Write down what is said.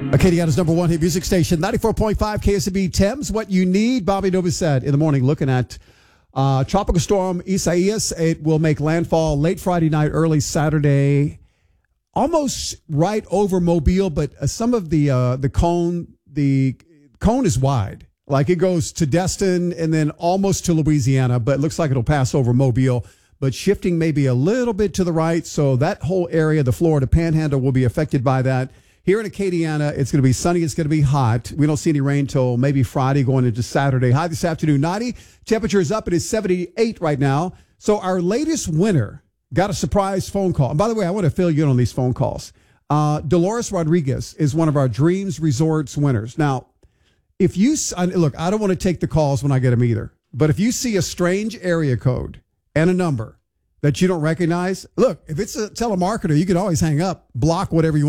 Acadiana's number one hit music station, 94.5 KSB Thames. What you need, Bobby Novosad in the morning, looking at Tropical Storm Isaias. It will make landfall late Friday night, early Saturday, almost right over Mobile, but some of the cone is wide. Like it goes to Destin and then almost to Louisiana, but it looks like it'll pass over Mobile, but shifting maybe a little bit to the right. So that whole area, the Florida Panhandle, will be affected by that. Here in Acadiana, it's going to be sunny. It's going to be hot. We don't see any rain till maybe Friday going into Saturday. High this afternoon, 90. Temperature is up. It is 78 right now. So our latest winner got a surprise phone call. And by the way, I want to fill you in on these phone calls. Dolores Rodriguez is one of our Dreams Resorts winners. Now, if you look, I don't want to take the calls when I get them either. But if you see a strange area code and a number that you don't recognize, look, if it's a telemarketer, you can always hang up, block whatever you want.